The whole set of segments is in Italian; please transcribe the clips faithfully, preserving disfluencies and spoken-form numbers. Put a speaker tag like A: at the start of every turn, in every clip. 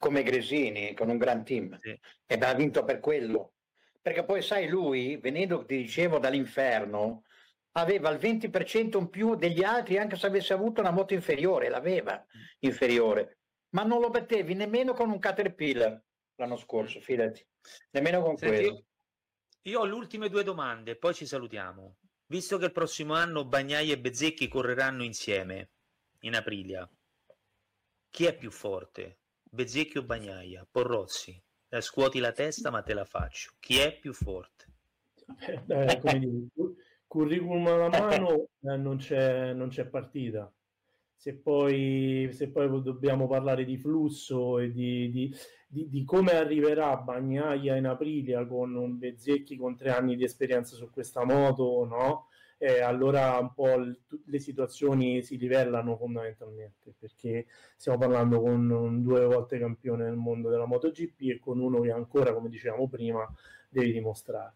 A: come Gresini, con un gran team,
B: sì.
A: e ha vinto per quello. Perché poi sai, lui, venendo, ti dicevo, dall'inferno, aveva il venti per cento in più degli altri, anche se avesse avuto una moto inferiore, l'aveva inferiore, ma non lo battevi nemmeno con un Caterpillar l'anno scorso,
B: Mm.
A: fidati, nemmeno con
B: Senti,
A: quello.
B: io, io ho le ultime due domande, poi ci salutiamo. Visto che il prossimo anno Bagnaia e Bezzecchi correranno insieme in Aprilia, chi è più forte? Bezzecchi o Bagnaia? Porrozzi, eh, scuoti la testa ma te la faccio. Chi è più forte?
C: Eh, come dire, curriculum alla mano, eh, non c'è, non c'è partita. Se poi, se poi dobbiamo parlare di flusso e di, di, di, di come arriverà Bagnaia in Aprilia con un Bezzecchi con tre anni di esperienza su questa moto, no? Eh, allora un po' l- le situazioni si livellano fondamentalmente, perché stiamo parlando con un due volte campione del mondo della MotoGP e con uno che ancora, come dicevamo prima, devi dimostrare.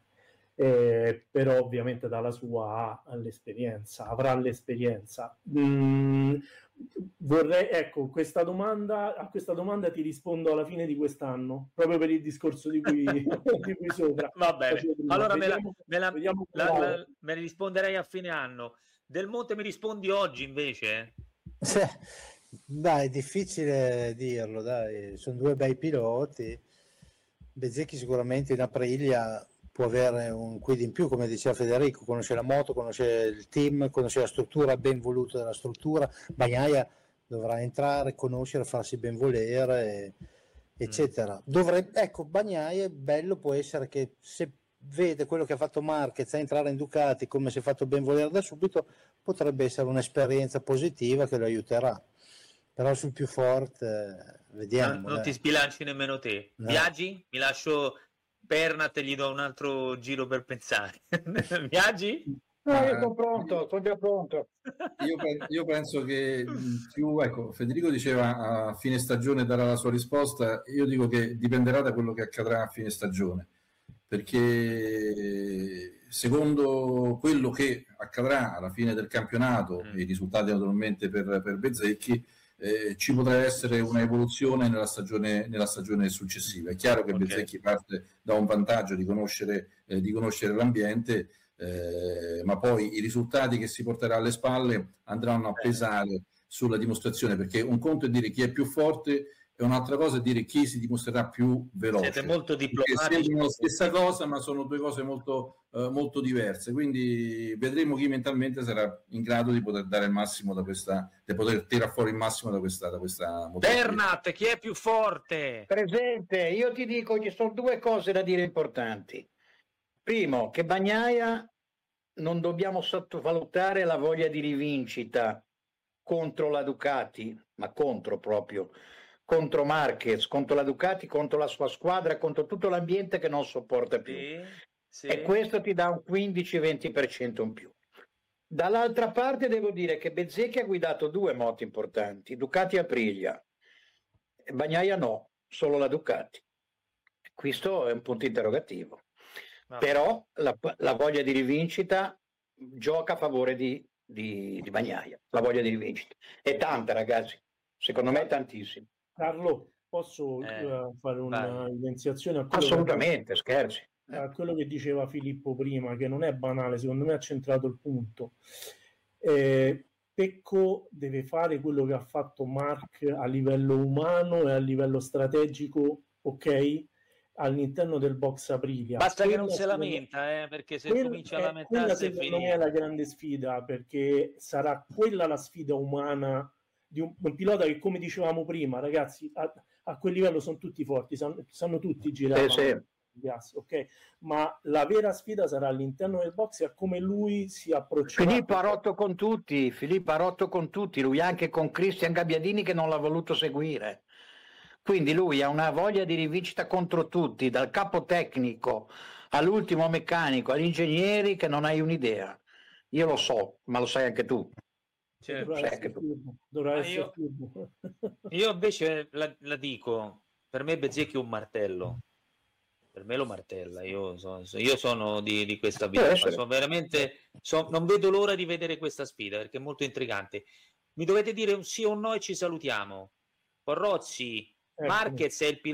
C: Eh, però ovviamente dalla sua ha l'esperienza, avrà l'esperienza. Mm, vorrei, ecco, questa domanda, a questa domanda ti rispondo alla fine di quest'anno, proprio per il discorso di cui, di cui sopra.
B: Va bene, allora me la,
C: vediamo,
B: me, la,
C: vediamo
B: la, la, me ne risponderei a fine anno. Del Monte mi rispondi oggi invece?
D: Dai, è difficile dirlo, dai, sono due bei piloti. Bezzecchi sicuramente in Aprilia può avere un quid in più, come diceva Federico, conosce la moto, conosce il team, conosce la struttura, ben voluto della struttura. Bagnaia dovrà entrare, conoscere, farsi ben volere, eccetera. Mm. Dovrebbe, ecco, Bagnaia, bello può essere che se vede quello che ha fatto Marquez a entrare in Ducati come si è fatto ben volere da subito, potrebbe essere un'esperienza positiva che lo aiuterà. Però sul più forte eh, vediamo.
B: Non, non ti sbilanci nemmeno te. No. Viaggi? Mi lascio Pernat e gli do un altro giro per pensare. Viaggi?
A: No, io sono pronto, sono già pronto.
E: Io, io penso che più, ecco, Federico diceva a fine stagione darà la sua risposta, io dico che dipenderà da quello che accadrà a fine stagione, perché secondo quello che accadrà alla fine del campionato, mm. i risultati naturalmente per, per Bezzecchi, eh, ci potrà essere una evoluzione nella stagione, nella stagione successiva. È chiaro che okay. Bezzecchi parte da un vantaggio di conoscere, eh, di conoscere l'ambiente, eh, ma poi i risultati che si porterà alle spalle andranno a pesare sulla dimostrazione, perché un conto è dire chi è più forte e un'altra cosa è dire chi si dimostrerà più veloce.
B: Siete molto diplomatici.
E: Sembrano la stessa cosa, ma sono due cose molto, uh, molto diverse. Quindi vedremo chi mentalmente sarà in grado di poter dare il massimo da questa, di poter tirare fuori il massimo da questa, da questa
B: Pernat, chi è più forte?
A: Presente, io ti dico, ci sono due cose da dire importanti. Primo, che Bagnaia non dobbiamo sottovalutare la voglia di rivincita contro la Ducati, ma contro proprio. contro Marquez, contro la Ducati, contro la sua squadra, contro tutto l'ambiente che non sopporta più. Sì, sì. E questo ti dà un quindici venti per cento in più. Dall'altra parte devo dire che Bezzecchi ha guidato due moto importanti, Ducati e Aprilia. Bagnaia no, solo la Ducati. Questo è un punto interrogativo. No. Però la, la voglia di rivincita gioca a favore di, di, di Bagnaia, la voglia di rivincita. È tanta, ragazzi, secondo me è tantissimo.
C: Carlo, posso eh, uh, fare un'evidenziazione a quello
A: assolutamente, che, scherzi
C: a quello che diceva Filippo prima, che non è banale, secondo me ha centrato il punto. eh, Pecco deve fare quello che ha fatto Marc a livello umano e a livello strategico, ok? All'interno del box Aprilia.
B: Basta quella che non si lamenta, eh, perché se comincia a lamentarsi
C: quella secondo me è la grande sfida, perché sarà quella la sfida umana di un, un pilota che, come dicevamo prima, ragazzi, a, a quel livello sono tutti forti, sanno, sanno tutti girare,
A: sì,
C: sì. ok? Ma la vera sfida sarà all'interno del box e a come lui si approccerà.
A: Filippo ha rotto con tutti, Filippo ha rotto con tutti, lui anche con Cristian Gabbiadini che non l'ha voluto seguire. Quindi lui ha una voglia di rivincita contro tutti, dal capo tecnico all'ultimo meccanico, agli ingegneri, che non hai un'idea. Io lo so, ma lo sai anche tu.
C: Certo. Dovrà essere turbo. Dovrà essere
B: io, turbo. Io invece la, la dico, per me Bezzecchi è un martello. Per me lo martella. Io sono, io sono di, di questa vita. Sono veramente, so, non vedo l'ora di vedere questa sfida perché è molto intrigante. Mi dovete dire un sì o un no e ci salutiamo. Porrozzi, Marquez è il pilota